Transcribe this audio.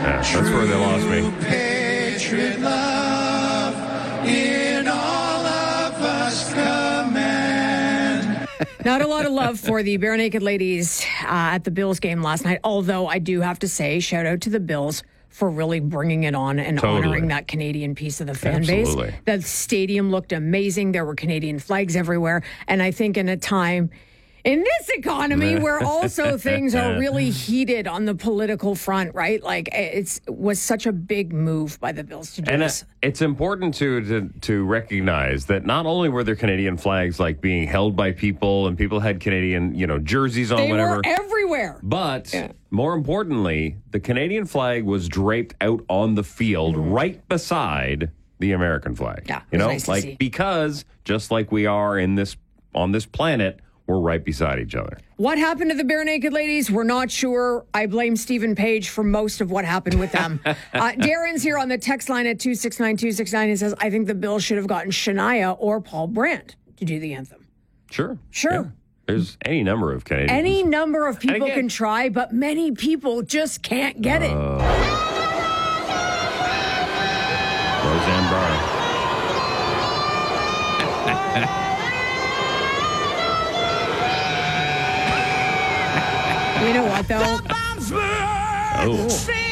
Yeah, that's where they lost me. Patriot love in all of us command. Not a lot of love for the Bare Naked Ladies at the Bills game last night, although I do have to say, shout out to the Bills for really bringing it on and honoring that Canadian piece of the fan base. The stadium looked amazing. There were Canadian flags everywhere. And I think in a time in this economy where also things are really heated on the political front, right? Like it was such a big move by the Bills to do this. It's important to recognize that not only were there Canadian flags like being held by people and people had Canadian, jerseys on, whatever. They were everywhere. But more importantly, the Canadian flag was draped out on the field right beside the American flag. Yeah, it was nice to see. Because just like we are on this planet, we're right beside each other. What happened to the Bare Naked Ladies? We're not sure. I blame Stephen Page for most of what happened with them. Darren's here on the text line at 269-269 and says, I think the Bills should have gotten Shania or Paul Brandt to do the anthem. Sure. Yeah. There's any number of Canadians. Any number of people can try, but many people just can't get it. Roseanne Barr. You know what, though? Oh.